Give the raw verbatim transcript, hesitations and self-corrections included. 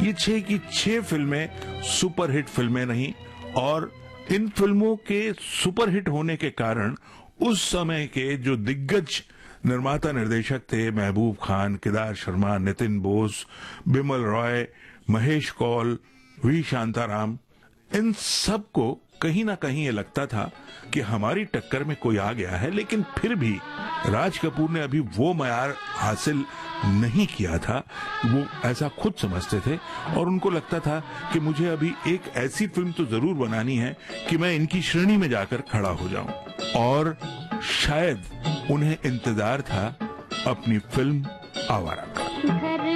ये छह की छह फिल्में सुपरहिट फिल्में रहीं और इन फिल्मों के सुपरहिट होने के कारण उस समय के जो दिग्गज निर्माता निर्देशक थे, महबूब खान, केदार शर्मा, नितिन बोस, बिमल रॉय, महेश कौल, वी शांताराम, इन सब को कहीं ना कहीं ये लगता था कि हमारी टक्कर में कोई आ गया है, लेकिन फिर भी राज कपूर ने अभी वो मयार हासिल नहीं किया था। वो ऐसा खुद समझते थे और उनको लगता था कि मुझे अभी एक ऐसी फिल्म तो जरूर बनानी है कि मैं इनकी श्रेणी में जाकर खड़ा हो जाऊं। और शायद उन्हें इंतजार था अपनी फिल्म आवारा का।